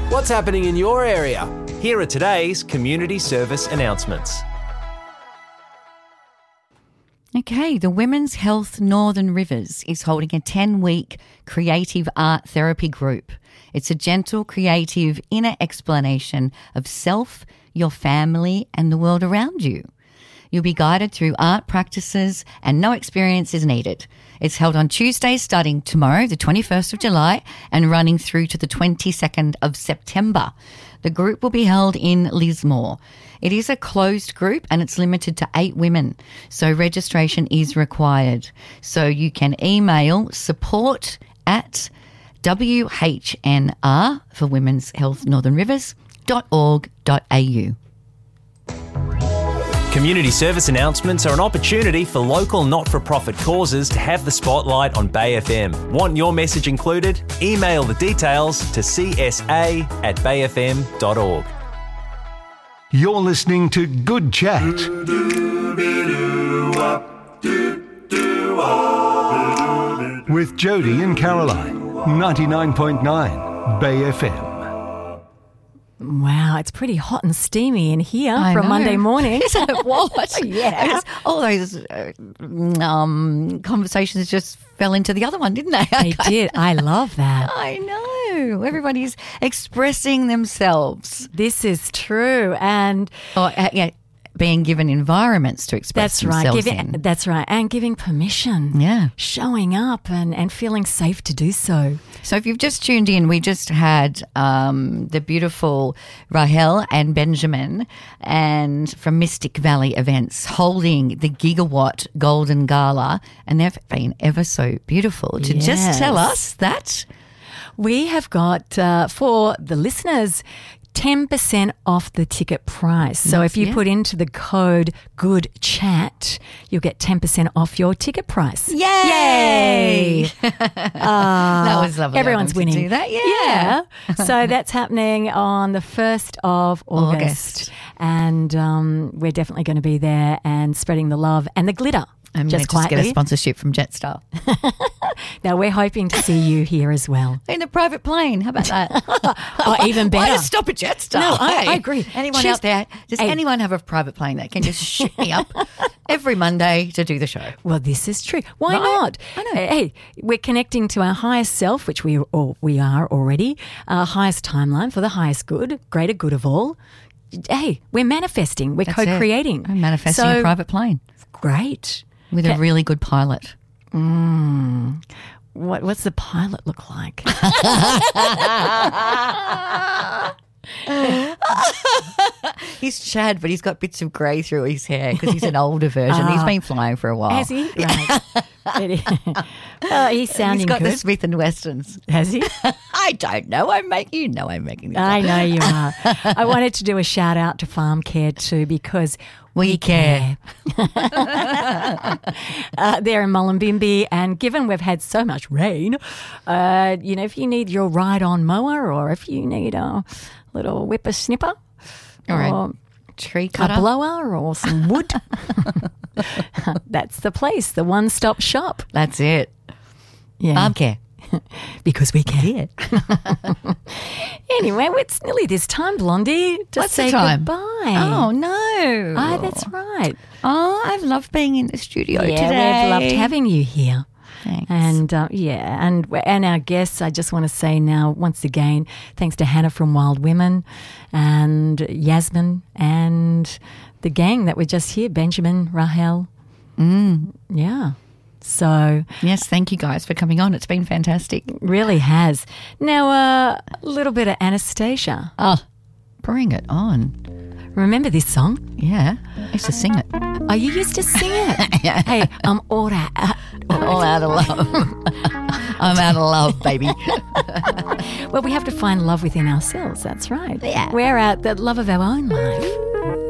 What's happening in your area? Here are today's community service announcements. Okay, the Women's Health Northern Rivers is holding a 10-week creative art therapy group. It's a gentle, creative, inner explanation of self, your family, and the world around you. You'll be guided through art practices and no experience is needed. It's held on Tuesdays starting tomorrow, the 21st of July, and running through to the 22nd of September. The group will be held in Lismore. It is a closed group and it's limited to 8 women, so registration is required. So you can email support@WHNR for Women's Health Northern Rivers.org.au. Community service announcements are an opportunity for local not-for-profit causes to have the spotlight on Bay FM. Want your message included? Email the details to csa@bayfm.org. You're listening to Good Chat. With Jody and Caroline. 99.9 Bay FM. Wow, it's pretty hot and steamy in here I for a know. Monday morning. Is it what? Yeah. All those conversations just fell into the other one, didn't they? They did. I love that. I know. Everybody's expressing themselves. This is true. And Being given environments to express that's right. themselves in. That's right. And giving permission. Yeah. Showing up and feeling safe to do so. So if you've just tuned in, we just had the beautiful Rahel and Benjamin and from Mystic Valley Events holding the Gigawatt Golden Gala, and they've been ever so beautiful to just tell us that We have got, for the listeners, 10% off the ticket price. So if you put into the code GOODCHAT, you'll get 10% off your ticket price. Yay! That was lovely. Everyone's of them to winning. do that. Yeah. So that's happening on the 1st of August. And we're definitely going to be there and spreading the love and the glitter. I'm going to just get a sponsorship from Jetstar. Now, we're hoping to see you here as well. In the private plane. How about that? Even better. Why just stop at Jetstar? No, I agree. Anyone out there, does anyone have a private plane that can just ship me up every Monday to do the show? Well, this is true. Why Right? not? I know. Hey, we're connecting to our highest self, which we are already, our highest timeline for the highest good, greater good of all. Hey, we're manifesting. We're That's it. co-creating. I'm manifesting a private plane Great. with a really good pilot. What's the pilot look like? He's Chad, but he's got bits of grey through his hair because he's an older version. He's been flying for a while. Has he? Right. He's sounding He's got good. the Smith and Westons. Has he? I don't know. I'm making this I up. know you are. I wanted to do a shout out to Farm Care too because We care. They're in Mullumbimby, and given we've had so much rain, if you need your ride-on mower or if you need a little whippersnipper or tree cutter, a blower or some wood, that's the place, the one-stop shop. That's it. Yeah. Farm Care. Because we care. Anyway, it's nearly this time, Blondie, to What's say the time? goodbye. Oh, no. Ah, that's right. Oh, I've loved being in the studio Yeah, today. we've loved having you here. Thanks. And and our guests, I just want to say now, once again, thanks to Hannah from Wild Women and Yasmin and the gang that were just here, Benjamin, Rahel. Yeah. So yes, thank you guys for coming on. It's been fantastic. really has. Now, a little bit of Anastasia. Oh, bring it on. Remember this song? Yeah, I used to sing it. Oh, you used to sing it. Yeah. Hey, I'm all out. All out of love. I'm out of love, baby. Well, we have to find love within ourselves. That's right. Yeah. We're out the love of our own life.